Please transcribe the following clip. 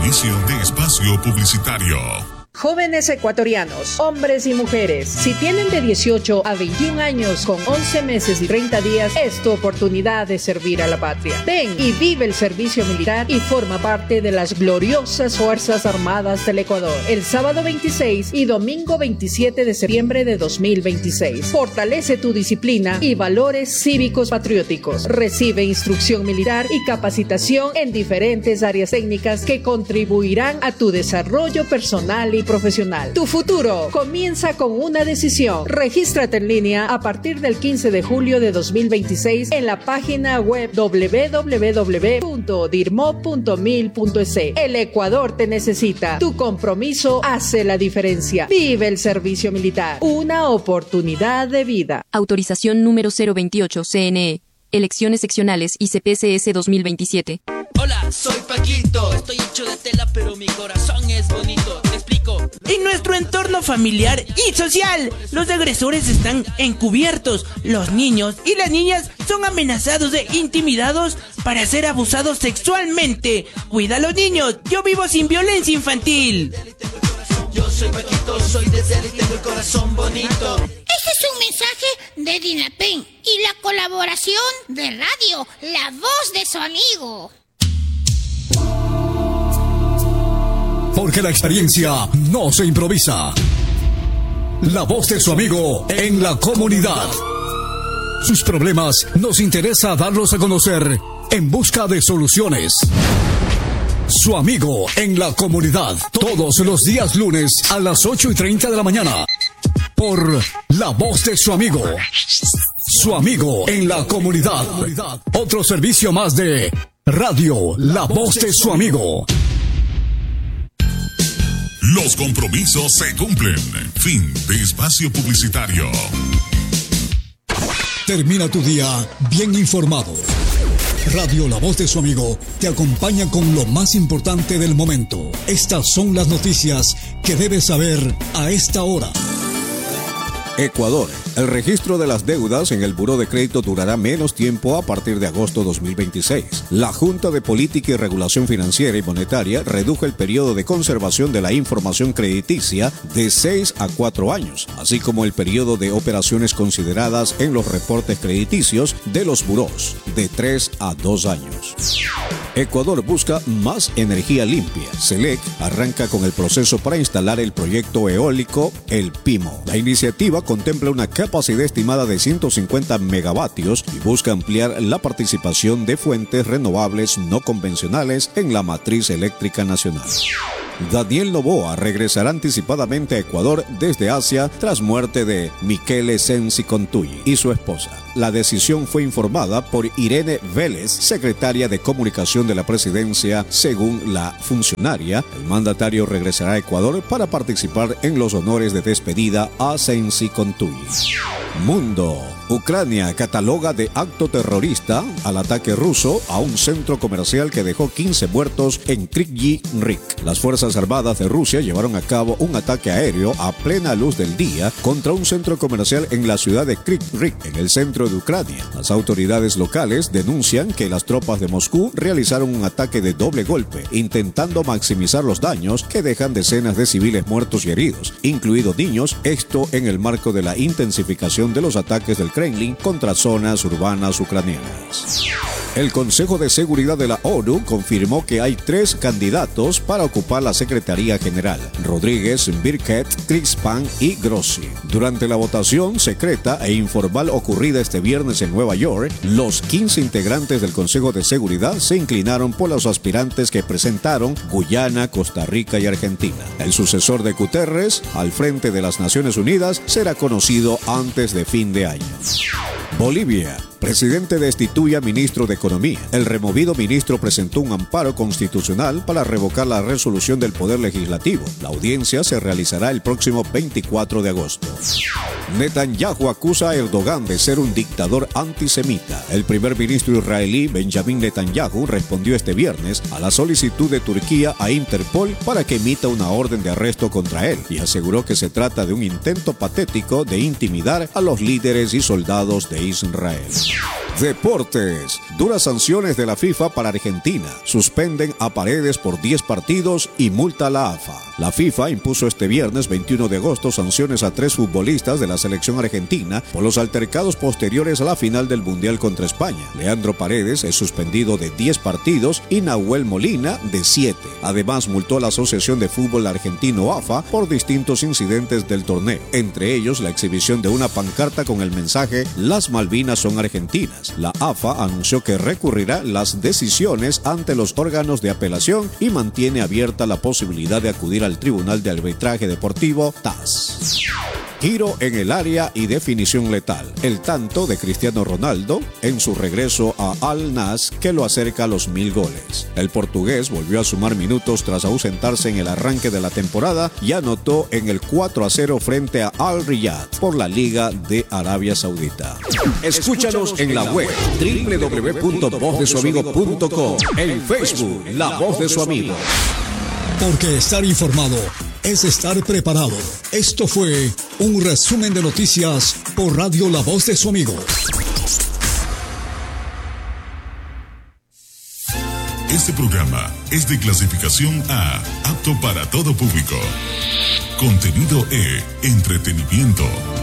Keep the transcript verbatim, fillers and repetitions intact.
Inicio de espacio publicitario. Jóvenes ecuatorianos, hombres y mujeres, si tienen de dieciocho a veintiún años con once meses y treinta días, es tu oportunidad de servir a la patria. Ven y vive el servicio militar y forma parte de las gloriosas Fuerzas Armadas del Ecuador. El sábado veintiséis y domingo veintisiete de septiembre de dos mil veintiséis. Fortalece tu disciplina y valores cívicos patrióticos. Recibe instrucción militar y capacitación en diferentes áreas técnicas que contribuirán a tu desarrollo personal y profesional. Tu futuro comienza con una decisión. Regístrate en línea a partir del quince de julio de dos mil veintiséis en la página web doble u doble u doble u punto dirmo punto mil punto es. El Ecuador te necesita. Tu compromiso hace la diferencia. Vive el servicio militar. Una oportunidad de vida. Autorización número cero veintiocho C N E. Elecciones seccionales I C P C S dos mil veintisiete. Hola, soy Paquito. Estoy hecho de tela, pero mi corazón es bonito. Te explico. En nuestro entorno familiar y social, los agresores están encubiertos. Los niños y las niñas son amenazados e intimidados para ser abusados sexualmente. Cuida a los niños. Yo vivo sin violencia infantil. Yo soy Paquito, soy de tela y tengo el corazón bonito. Este es un mensaje de Dinapen y la colaboración de radio, la voz de su amigo. Porque la experiencia no se improvisa. La voz de su amigo en la comunidad. Sus problemas nos interesa darlos a conocer en busca de soluciones. Su amigo en la comunidad. Todos los días lunes a las ocho y treinta de la mañana. Por la voz de su amigo. Su amigo en la comunidad. Otro servicio más de Radio La Voz de su amigo. Los compromisos se cumplen. Fin de espacio publicitario. Termina tu día bien informado. Radio La Voz de su amigo te acompaña con lo más importante del momento. Estas son las noticias que debes saber a esta hora. Ecuador. El registro de las deudas en el Buró de Crédito durará menos tiempo a partir de agosto dos mil veintiséis. La Junta de Política y Regulación Financiera y Monetaria redujo el periodo de conservación de la información crediticia de seis a cuatro años, así como el periodo de operaciones consideradas en los reportes crediticios de los burós, de tres a dos años. Ecuador busca más energía limpia. SELEC arranca con el proceso para instalar el proyecto eólico El Pimo. La iniciativa contempla una capacidad estimada de ciento cincuenta megavatios y busca ampliar la participación de fuentes renovables no convencionales en la matriz eléctrica nacional. Daniel Noboa regresará anticipadamente a Ecuador desde Asia tras muerte de Michele Sensi Contuyi y su esposa. La decisión fue informada por Irene Vélez, secretaria de Comunicación de la Presidencia. Según la funcionaria, el mandatario regresará a Ecuador para participar en los honores de despedida a Sensi Contuyi. Mundo. Ucrania cataloga de acto terrorista al ataque ruso a un centro comercial que dejó quince muertos en Kryvyi Rih. Las Fuerzas Armadas de Rusia llevaron a cabo un ataque aéreo a plena luz del día contra un centro comercial en la ciudad de Kryvyi Rih, en el centro de Ucrania. Las autoridades locales denuncian que las tropas de Moscú realizaron un ataque de doble golpe, intentando maximizar los daños que dejan decenas de civiles muertos y heridos, incluidos niños, esto en el marco de la intensificación de los ataques del Kremlin contra zonas urbanas ucranianas. El Consejo de Seguridad de la ONU confirmó que hay tres candidatos para ocupar la Secretaría General: Rodríguez, Birket, Crispin y Grossi. Durante la votación secreta e informal ocurrida este viernes en Nueva York, los quince integrantes del Consejo de Seguridad se inclinaron por los aspirantes que presentaron Guyana, Costa Rica y Argentina. El sucesor de Guterres al frente de las Naciones Unidas será conocido antes de fin de año. Bolivia. Presidente destituye a ministro de Economía. El removido ministro presentó un amparo constitucional para revocar la resolución del Poder Legislativo. La audiencia se realizará el próximo veinticuatro de agosto. Netanyahu acusa a Erdogan de ser un dictador antisemita. El primer ministro israelí, Benjamin Netanyahu, respondió este viernes a la solicitud de Turquía a Interpol para que emita una orden de arresto contra él y aseguró que se trata de un intento patético de intimidar a los líderes y soldados de de Israel. Deportes. Duras sanciones de la FIFA para Argentina. Suspenden a Paredes por diez partidos y multa a la A F A. La FIFA impuso este viernes veintiuno de agosto sanciones a tres futbolistas de la selección argentina por los altercados posteriores a la final del Mundial contra España. Leandro Paredes es suspendido de diez partidos y Nahuel Molina de siete. Además, multó a la Asociación de Fútbol Argentino A F A por distintos incidentes del torneo, entre ellos la exhibición de una pancarta con el mensaje "Las Malvinas son argentinas". La A F A anunció que recurrirá las decisiones ante los órganos de apelación y mantiene abierta la posibilidad de acudir al Tribunal de Arbitraje Deportivo T A S. Giro en el área y definición letal. El tanto de Cristiano Ronaldo en su regreso a Al Nassr que lo acerca a los mil goles. El portugués volvió a sumar minutos tras ausentarse en el arranque de la temporada y anotó en el cuatro a cero frente a Al Riyad por la Liga de Arabia Saudita. Escúchanos en la web doble u doble u doble u punto voz de su amigo punto com, en Facebook La Voz de su Amigo. Porque estar informado es estar preparado. Esto fue un resumen de noticias por Radio La Voz de su Amigo. Este programa es de clasificación A, apto para todo público. Contenido E, entretenimiento.